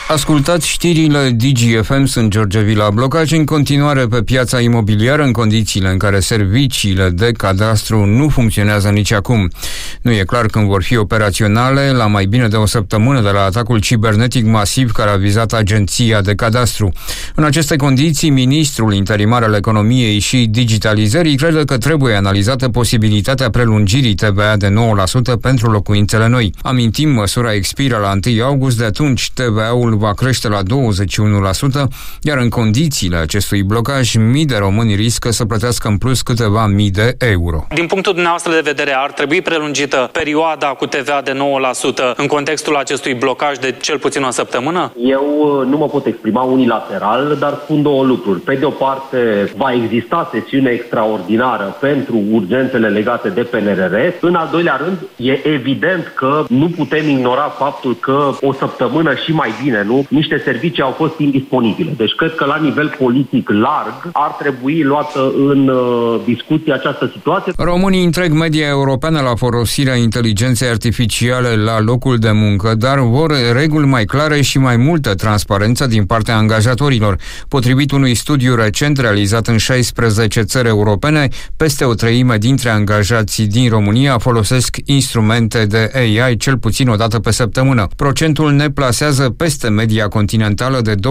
Ascultați știrile Digi.FM, sunt George Vila. Blocaj în continuare pe piața imobiliară în condițiile în care serviciile de cadastru nu funcționează nici acum. Nu e clar când vor fi operaționale, la mai bine de o săptămână de la atacul cibernetic masiv care a vizat Agenția de Cadastru. În aceste condiții, ministrul interimar al Economiei și Digitalizării crede că trebuie analizată posibilitatea prelungirii TVA de 9% pentru locuințele noi. Amintim, măsura expiră la 1 august, de atunci TVA-ul va crește la 21%, iar în condițiile acestui blocaj, mii de români riscă să plătească în plus câteva mii de euro. Din punctul dumneavoastră de vedere, ar trebui prelungită perioada cu TVA de 9% în contextul acestui blocaj de cel puțin o săptămână? Eu nu mă pot exprima unilateral, dar spun două lucruri. Pe de o parte, va exista sesiune extraordinară pentru urgențele legate de PNRR. În al doilea rând, e evident că nu putem ignora faptul că o săptămână și mai bine, niște servicii au fost indisponibile. Deci cred că la nivel politic larg ar trebui luată în discuție această situație. Românii întreg media europeană la folosirea inteligenței artificiale la locul de muncă, dar vor reguli mai clare și mai multă transparență din partea angajatorilor. Potrivit unui studiu recent realizat în 16 țări europene, peste o treime dintre angajații din România folosesc instrumente de AI cel puțin o dată pe săptămână. Procentul ne plasează peste media continentală de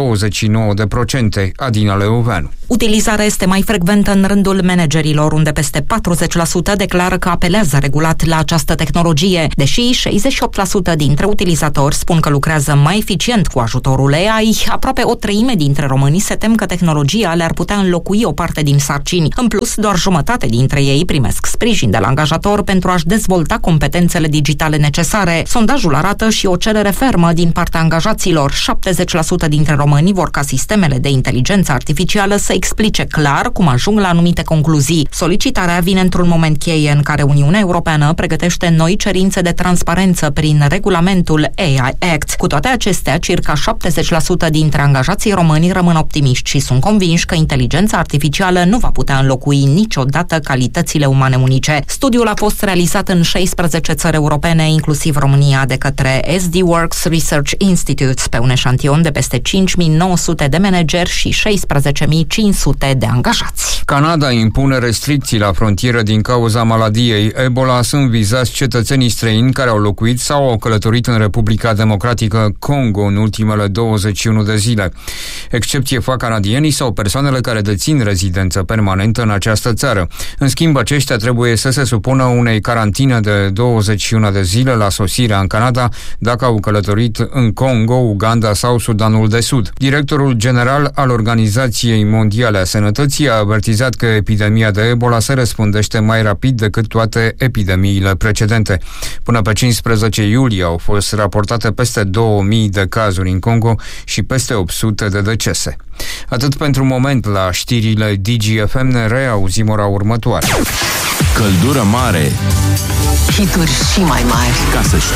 29%. Adina Leoveanu. Utilizarea este mai frecventă în rândul managerilor, unde peste 40% declară că apelează regulat la această tehnologie, deși 68% dintre utilizatori spun că lucrează mai eficient cu ajutorul AI, aproape o treime dintre români se tem că tehnologia le-ar putea înlocui o parte din sarcini. În plus, doar jumătate dintre ei primesc sprijin de la angajator pentru a-și dezvolta competențele digitale necesare. Sondajul arată și o cerere fermă din partea angajaților. 70% dintre români vor ca sistemele de inteligență artificială să explice clar cum ajung la anumite concluzii. Solicitarea vine într-un moment cheie în care Uniunea Europeană pregătește noi cerințe de transparență prin regulamentul AI Act. Cu toate acestea, circa 70% dintre angajații români rămân optimiști și sunt convinși că inteligența artificială nu va putea înlocui niciodată calitățile umane unice. Studiul a fost realizat în 16 țări europene, inclusiv România, de către SD Works Research Institute, pe un eșantion de peste 5.900 de manageri și 16.500 de angajați. Canada impune restricții la frontieră din cauza maladiei Ebola. Sunt vizați cetățenii străini care au locuit sau au călătorit în Republica Democratică Congo în ultimele 21 de zile. Excepție fac canadienii sau persoanele care dețin rezidență permanentă în această țară. În schimb, aceștia trebuie să se supună unei carantine de 21 de zile la sosirea în Canada dacă au călătorit în Congo, Uganda sau Sudanul de Sud. Directorul general al Organizației Mondiale a Sănătății a avertizat că epidemia de Ebola se răspândește mai rapid decât toate epidemiile precedente. Până pe 15 iulie au fost raportate peste 2000 de cazuri în Congo și peste 800 de decese. Atât pentru moment la știrile Digi.FM, ne reauzim ora următoare. Căldură mare, hituri și mai mari. Ca să știi.